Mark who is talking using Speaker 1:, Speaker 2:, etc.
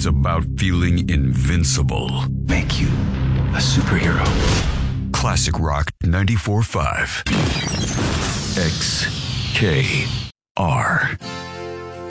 Speaker 1: It's about feeling invincible.
Speaker 2: Make you a superhero.
Speaker 1: Classic Rock 94.5. XKR.